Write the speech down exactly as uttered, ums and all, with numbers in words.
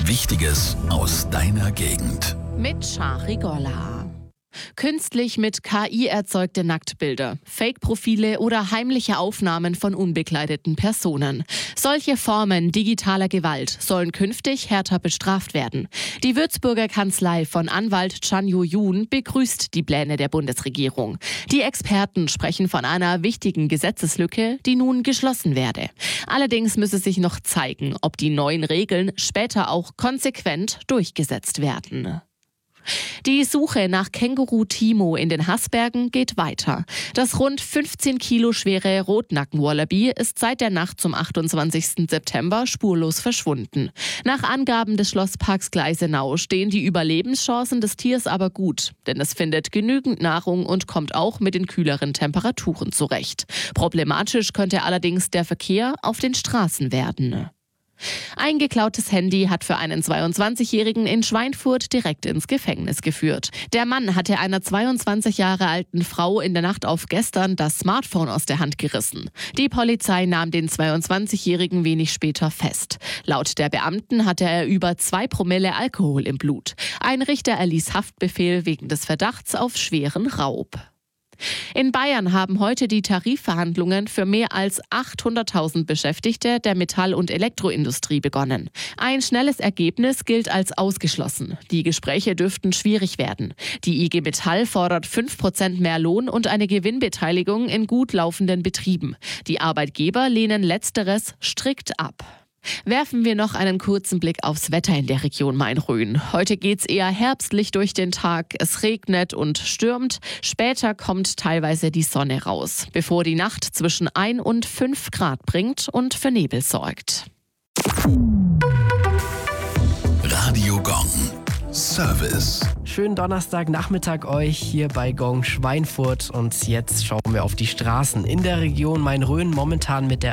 Wichtiges aus deiner Gegend. Mit Shari Golla. Künstlich mit K I erzeugte Nacktbilder, Fake-Profile oder heimliche Aufnahmen von unbekleideten Personen. Solche Formen digitaler Gewalt sollen künftig härter bestraft werden. Die Würzburger Kanzlei von Anwalt Chan Yu-Jun begrüßt die Pläne der Bundesregierung. Die Experten sprechen von einer wichtigen Gesetzeslücke, die nun geschlossen werde. Allerdings müsse sich noch zeigen, ob die neuen Regeln später auch konsequent durchgesetzt werden. Die Suche nach Känguru Timo in den Haßbergen geht weiter. Das rund fünfzehn Kilo schwere Rotnacken-Wallaby ist seit der Nacht zum achtundzwanzigsten September spurlos verschwunden. Nach Angaben des Schlossparks Gleisenau stehen die Überlebenschancen des Tiers aber gut, denn es findet genügend Nahrung und kommt auch mit den kühleren Temperaturen zurecht. Problematisch könnte allerdings der Verkehr auf den Straßen werden. Ein geklautes Handy hat für einen zweiundzwanzigjährigen in Schweinfurt direkt ins Gefängnis geführt. Der Mann hatte einer zweiundzwanzig Jahre alten Frau in der Nacht auf gestern das Smartphone aus der Hand gerissen. Die Polizei nahm den zweiundzwanzigjährigen wenig später fest. Laut der Beamten hatte er über zwei Promille Alkohol im Blut. Ein Richter erließ Haftbefehl wegen des Verdachts auf schweren Raub. In Bayern haben heute die Tarifverhandlungen für mehr als achthunderttausend Beschäftigte der Metall- und Elektroindustrie begonnen. Ein schnelles Ergebnis gilt als ausgeschlossen. Die Gespräche dürften schwierig werden. Die I G Metall fordert fünf Prozent mehr Lohn und eine Gewinnbeteiligung in gut laufenden Betrieben. Die Arbeitgeber lehnen Letzteres strikt ab. Werfen wir noch einen kurzen Blick aufs Wetter in der Region Main-Rhön. Heute geht's eher herbstlich durch den Tag. Es regnet und stürmt. Später kommt teilweise die Sonne raus, bevor die Nacht zwischen ein und fünf Grad bringt und für Nebel sorgt. Radio Gong. Service. Schönen Donnerstagnachmittag euch hier bei Gong Schweinfurt. Und jetzt schauen wir auf die Straßen in der Region Main-Rhön. Momentan mit der